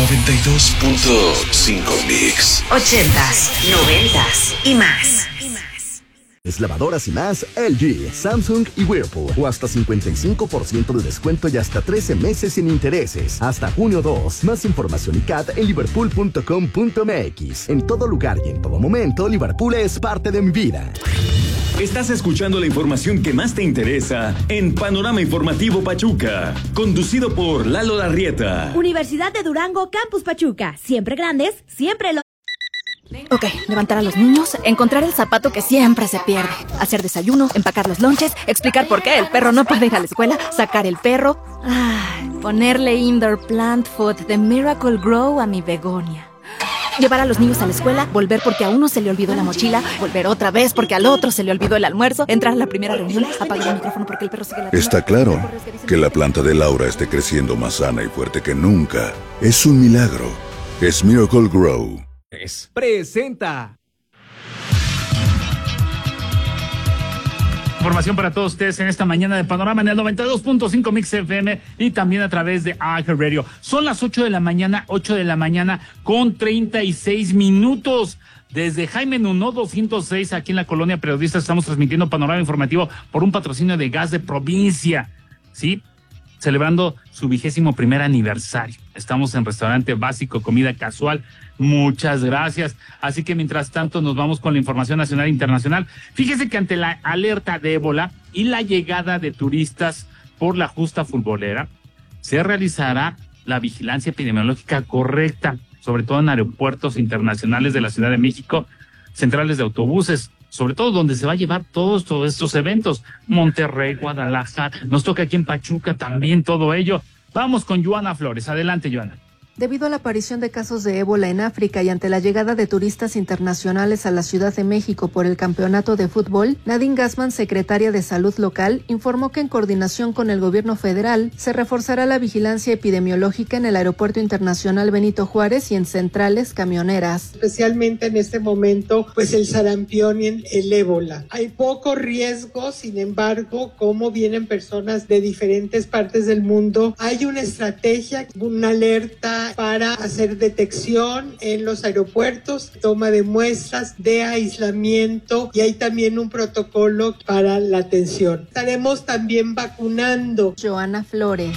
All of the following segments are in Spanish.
92.5 Mix. 80s, 90s y más. Lavadoras y más, LG, Samsung y Whirlpool. O hasta 55% de descuento y hasta 13 meses sin intereses. Hasta junio 2. Más información y CAT en liverpool.com.mx. En todo lugar y en todo momento, Liverpool es parte de mi vida. Estás escuchando la información que más te interesa en Panorama Informativo Pachuca, conducido por Lalo Larrieta. Universidad de Durango, Campus Pachuca. Siempre grandes, siempre lo... Ok, levantar a los niños, encontrar el zapato que siempre se pierde, hacer desayuno, empacar los lonches, explicar por qué el perro no puede ir a la escuela, sacar el perro, ponerle indoor plant food de Miracle Grow a mi begonia. Llevar a los niños a la escuela, volver porque a uno se le olvidó la mochila, volver otra vez porque al otro se le olvidó el almuerzo, entrar a la primera reunión, apagar el micrófono porque el perro sigue la... Está claro que la planta de Laura esté creciendo más sana y fuerte que nunca. Es un milagro. Es Miracle Grow. Presenta. Información para todos ustedes en esta mañana de Panorama en el 92.5 Mix FM y también a través de iHeartRadio. Son las 8 de la mañana con 36 minutos. Desde Jaime Nuno 206 aquí en la Colonia Periodista estamos transmitiendo Panorama Informativo por un patrocinio de Gas de Provincia, ¿sí? Celebrando su 21º aniversario. Estamos en restaurante básico, comida casual. Muchas gracias. Así que mientras tanto nos vamos con la información nacional e internacional. Fíjese que ante la alerta de ébola y la llegada de turistas por la justa futbolera, se realizará la vigilancia epidemiológica correcta, sobre todo en aeropuertos internacionales de la Ciudad de México, centrales de autobuses, sobre todo donde se va a llevar todos estos eventos. Monterrey, Guadalajara, nos toca aquí en Pachuca también todo ello. Vamos con Joana Flores. Adelante, Joana. Debido a la aparición de casos de ébola en África y ante la llegada de turistas internacionales a la Ciudad de México por el campeonato de fútbol, Nadine Gassman, secretaria de Salud local, informó que en coordinación con el gobierno federal se reforzará la vigilancia epidemiológica en el Aeropuerto Internacional Benito Juárez y en centrales camioneras. Especialmente en este momento, pues el sarampión y el ébola. Hay poco riesgo, sin embargo, como vienen personas de diferentes partes del mundo, hay una estrategia, una alerta para hacer detección en los aeropuertos, toma de muestras de aislamiento y hay también un protocolo para la atención. Estaremos también vacunando. Joana Flores.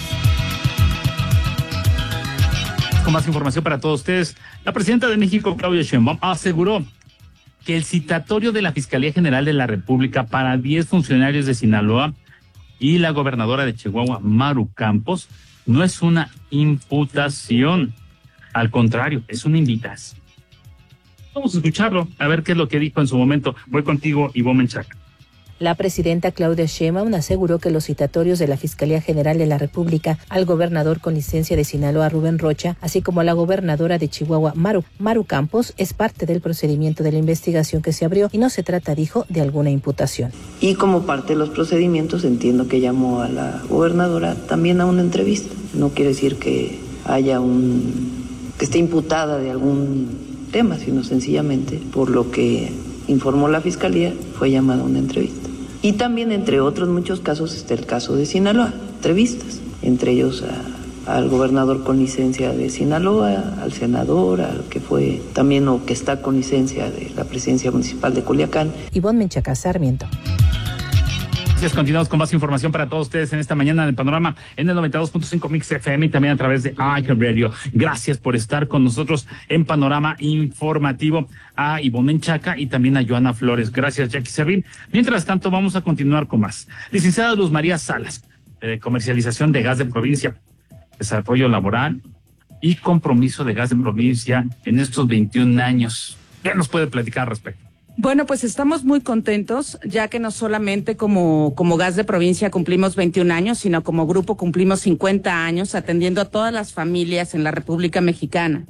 Con más información para todos ustedes, la presidenta de México, Claudia Sheinbaum, aseguró que el citatorio de la Fiscalía General de la República para 10 funcionarios de Sinaloa y la gobernadora de Chihuahua, Maru Campos, no es una imputación, al contrario, es una invitación. Vamos a escucharlo, a ver qué es lo que dijo en su momento. Voy contigo, Ivonne Menchaca. La presidenta Claudia Sheinbaum aseguró que los citatorios de la Fiscalía General de la República al gobernador con licencia de Sinaloa, Rubén Rocha, así como a la gobernadora de Chihuahua, Maru Campos, es parte del procedimiento de la investigación que se abrió y no se trata, dijo, de alguna imputación. Y como parte de los procedimientos, entiendo que llamó a la gobernadora también a una entrevista. No quiere decir que haya que esté imputada de algún tema, sino sencillamente, por lo que informó la Fiscalía, fue llamada a una entrevista. Y también, entre otros muchos casos, está el caso de Sinaloa, entrevistas, entre ellos al gobernador con licencia de Sinaloa, al senador, al que fue también o que está con licencia de la presidencia municipal de Culiacán. Ivonne Menchaca, Sarmiento. Continuamos con más información para todos ustedes en esta mañana del Panorama en el 92.5 Mix FM y también a través de iHeartRadio. Gracias por estar con nosotros en Panorama Informativo, a Ivonne Menchaca y también a Joana Flores. Gracias, Jackie Servín. Mientras tanto, vamos a continuar con más. Licenciada Luz María Salas, comercialización de gas de provincia, desarrollo laboral y compromiso de gas de provincia en estos 21 años. ¿Qué nos puede platicar al respecto? Bueno, pues estamos muy contentos, ya que no solamente como Gas de Provincia cumplimos 21 años, sino como grupo cumplimos 50 años atendiendo a todas las familias en la República Mexicana.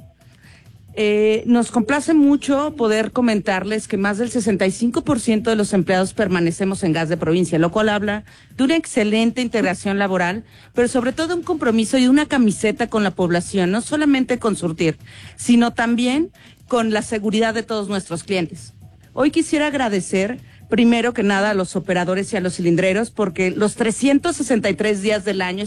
Nos complace mucho poder comentarles que más del 65% de los empleados permanecemos en Gas de Provincia, lo cual habla de una excelente integración laboral, pero sobre todo un compromiso y una camiseta con la población, no solamente con surtir, sino también con la seguridad de todos nuestros clientes. Hoy quisiera agradecer, primero que nada, a los operadores y a los cilindreros, porque los 363 días del año